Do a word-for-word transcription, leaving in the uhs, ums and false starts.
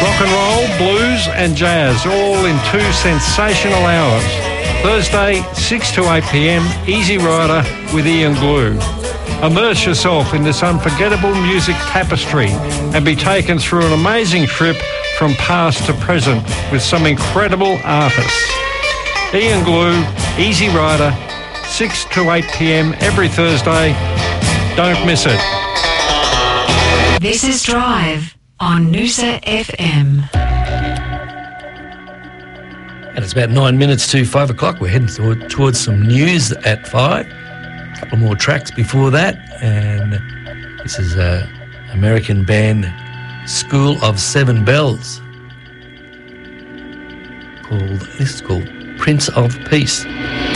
Rock and roll, blues and jazz, all in two sensational hours. Thursday, six to eight p.m, Easy Rider with Ian Glue. Immerse yourself in this unforgettable music tapestry and be taken through an amazing trip from past to present with some incredible artists. Ian Glue, Easy Rider, six to eight p.m. every Thursday. Don't miss it. This is Drive on Noosa F M. And it's about nine minutes to five o'clock. We're heading toward, towards some news at five. A couple more tracks before that. And this is an American band, School of Seven Bells. Called, this is called Prince of Peace.